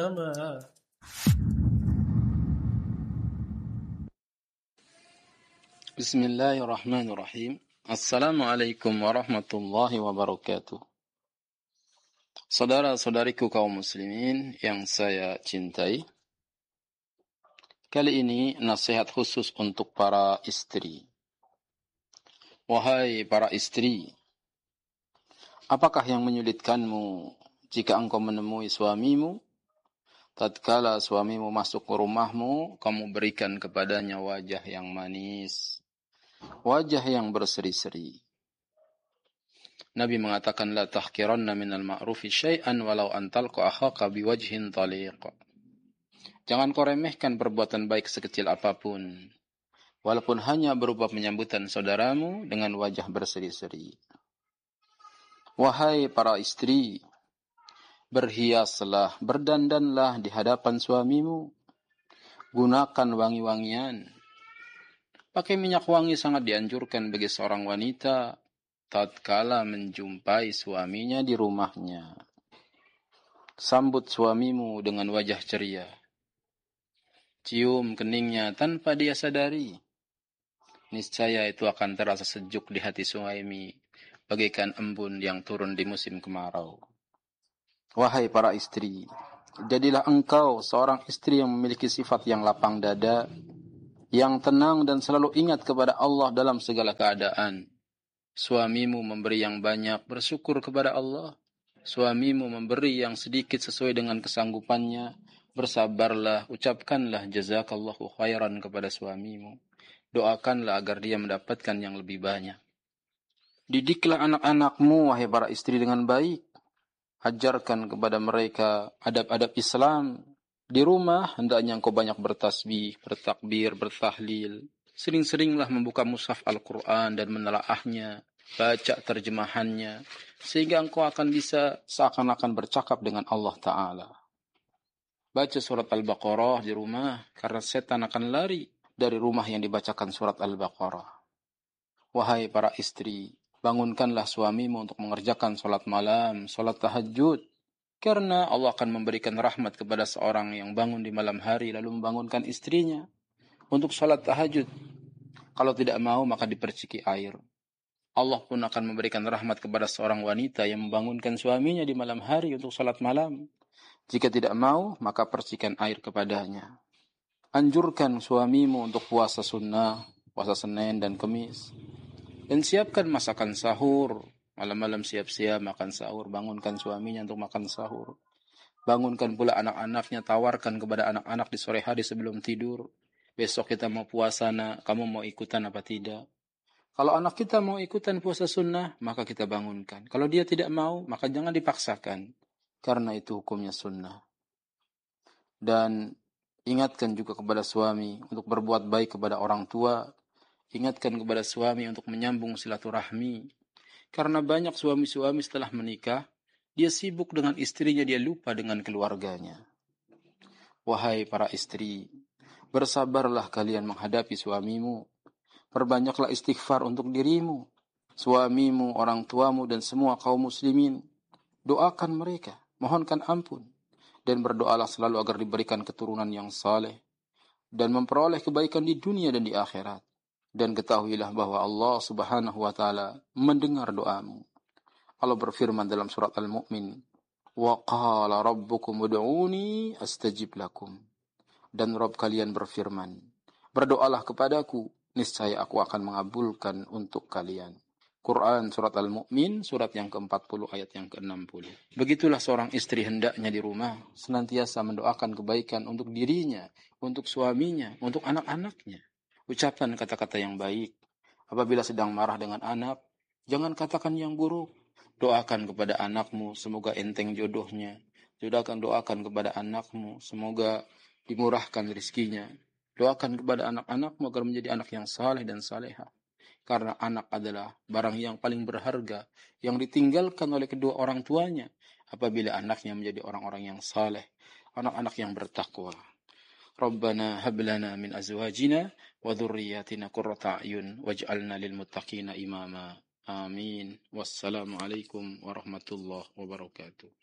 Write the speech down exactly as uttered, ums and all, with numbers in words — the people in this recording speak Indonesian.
Bismillahirrahmanirrahim. Assalamualaikum warahmatullahi wabarakatuh. Saudara-saudariku kaum muslimin yang saya cintai, kali ini nasihat khusus untuk para istri. Wahai para istri, apakah yang menyulitkanmu jika engkau menemui suamimu? Tatkala suamimu masuk ke rumahmu, kamu berikan kepadanya wajah yang manis, wajah yang berseri-seri. Nabi mengatakan, la tahkiranna minal ma'rufi syai'an walau antalqa akhaka biwajhin taliq. Jangan kau remehkan perbuatan baik sekecil apapun, walaupun hanya berupa penyambutan saudaramu dengan wajah berseri-seri. Wahai para istri, berhiaslah, berdandanlah di hadapan suamimu. Gunakan wangi-wangian. Pakai minyak wangi sangat dianjurkan bagi seorang wanita tatkala menjumpai suaminya di rumahnya. Sambut suamimu dengan wajah ceria. Cium keningnya tanpa dia sadari. Niscaya itu akan terasa sejuk di hati suami, bagaikan embun yang turun di musim kemarau. Wahai para istri, jadilah engkau seorang istri yang memiliki sifat yang lapang dada, yang tenang dan selalu ingat kepada Allah dalam segala keadaan. Suamimu memberi yang banyak, bersyukur kepada Allah. Suamimu memberi yang sedikit sesuai dengan kesanggupannya, bersabarlah, ucapkanlah jazakallahu khairan kepada suamimu. Doakanlah agar dia mendapatkan yang lebih banyak. Didiklah anak-anakmu, wahai para istri, dengan baik. Ajarkan kepada mereka adab-adab Islam. Di rumah, hendaknya engkau banyak bertasbih, bertakbir, bertahlil. Sering-seringlah membuka mushaf Al-Quran dan menelaahnya, baca terjemahannya, sehingga engkau akan bisa seakan-akan bercakap dengan Allah Ta'ala. Baca surat Al-Baqarah di rumah, karena setan akan lari dari rumah yang dibacakan surat Al-Baqarah. Wahai para istri, bangunkanlah suamimu untuk mengerjakan salat malam, salat tahajud, karena Allah akan memberikan rahmat kepada seorang yang bangun di malam hari lalu membangunkan istrinya untuk salat tahajud. Kalau tidak mau, maka diperciki air. Allah pun akan memberikan rahmat kepada seorang wanita yang membangunkan suaminya di malam hari untuk salat malam. Jika tidak mau, maka percikan air kepadanya. Anjurkan suamimu untuk puasa sunnah, puasa Senin dan Kemis. Dan siapkan masakan sahur. Malam-malam siap-siap makan sahur. Bangunkan suaminya untuk makan sahur. Bangunkan pula anak-anaknya, tawarkan kepada anak-anak di sore hari sebelum tidur. Besok kita mau puasa, nak, kamu mau ikutan apa tidak? Kalau anak kita mau ikutan puasa sunnah, maka kita bangunkan. Kalau dia tidak mau, maka jangan dipaksakan. Karena itu hukumnya sunnah. Dan ingatkan juga kepada suami untuk berbuat baik kepada orang tua. Ingatkan kepada suami untuk menyambung silaturahmi. Karena banyak suami-suami setelah menikah, dia sibuk dengan istrinya, dia lupa dengan keluarganya. Wahai para istri, bersabarlah kalian menghadapi suamimu. Perbanyaklah istighfar untuk dirimu, suamimu, orang tuamu, dan semua kaum muslimin. Doakan mereka, mohonkan ampun, dan berdoalah selalu agar diberikan keturunan yang saleh dan memperoleh kebaikan di dunia dan di akhirat. Dan ketahuilah bahwa Allah Subhanahu wa taala mendengar doamu. Allah berfirman dalam surat Al-Mu'min, "Wa qala rabbukum ud'uni astajib lakum." Dan Rabb kalian berfirman, berdoalah kepadaku, niscaya aku akan mengabulkan untuk kalian. Quran surat Al-Mu'min, surat yang keempat puluh ayat yang keenam puluh. Begitulah seorang istri hendaknya di rumah, senantiasa mendoakan kebaikan untuk dirinya, untuk suaminya, untuk anak-anaknya. Ucapkan kata-kata yang baik. Apabila sedang marah dengan anak, jangan katakan yang buruk. Doakan kepada anakmu, semoga enteng jodohnya. Doakan doakan kepada anakmu, semoga dimurahkan rezekinya. Doakan kepada anak-anakmu agar menjadi anak yang saleh dan salehah. Karena anak adalah barang yang paling berharga yang ditinggalkan oleh kedua orang tuanya apabila anaknya menjadi orang-orang yang saleh, anak-anak yang bertakwa. Rabbana hab lana min azwajina wa dhurriyyatina qurrata a'yun waj'alna lil muttaqina imama. Amin. Wassalamu alaikum warahmatullahi wabarakatuh.